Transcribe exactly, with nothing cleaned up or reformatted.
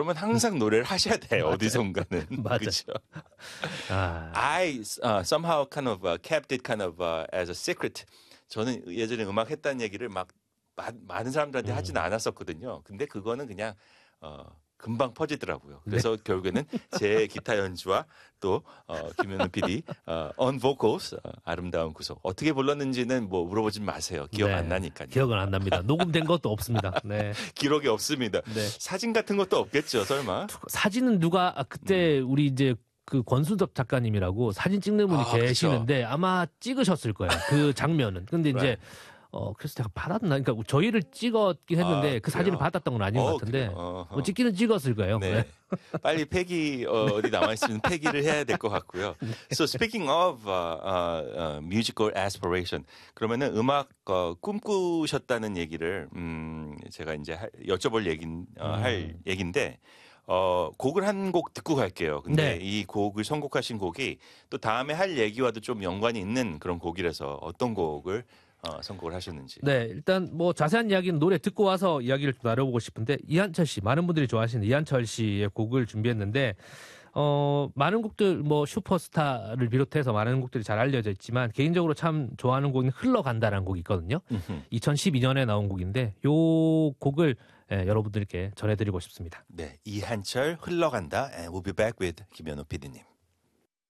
그러면 항상 노래를 하셔야 돼요. 어디선가는. 맞아요. 그렇죠. 아. I uh, somehow kind of uh, kept it kind of uh, as a secret. 저는 예전에 음악 했다는 얘기를 막 마, 많은 사람들한테 음. 하진 않았었거든요. 근데 그거는 그냥 어, 금방 퍼지더라고요. 그래서 네. 결국에는 제 기타 연주와 또 어, 김현우 피디 어, on vocals 어, 아름다운 구속 어떻게 불렀는지는 뭐 물어보지 마세요. 기억 네. 안 나니까요. 기억은 안 납니다. 녹음된 것도 없습니다. 네. 기록이 없습니다. 네. 사진 같은 것도 없겠죠, 설마? 사진은 누가 아, 그때 음. 우리 이제 그 권순섭 작가님이라고 사진 찍는 분이 아, 계시는데 그쵸. 아마 찍으셨을 거예요. 그 장면은. 근데 이제 right. 어, 그래서 제가 받았나? 그러니까 저희를 찍었긴 했는데 아, 그 사진을 받았던 건 아닌 어, 것 같은데 뭐 찍기는 찍었을 거예요. 네. 네. 빨리 폐기 어, 어디 남아있으면 폐기를 해야 될 것 같고요. So speaking of uh, uh, musical aspiration, 그러면은 음악 어, 꿈꾸셨다는 얘기를 음, 제가 이제 할, 여쭤볼 얘긴 어, 음. 할 얘긴데. 어, 곡을 한 곡 듣고 갈게요. 근데 네. 이 곡을 선곡하신 곡이 또 다음에 할 얘기와도 좀 연관이 있는 그런 곡이라서 어떤 곡을 어, 선곡을 하셨는지. 네, 일단 뭐 자세한 이야기는 노래 듣고 와서 이야기를 좀 나눠보고 싶은데 이한철 씨, 많은 분들이 좋아하시는 이한철 씨의 곡을 준비했는데 어, 많은 곡들 뭐 슈퍼스타를 비롯해서 많은 곡들이 잘 알려져 있지만 개인적으로 참 좋아하는 곡은 흘러간다라는 곡이 있거든요. 으흠. 이천십이 년에 나온 곡인데 요 곡을 예, 여러분들께 전해드리고 싶습니다. 네, 이한철 흘러간다. And we'll be back with 김현우 피디님.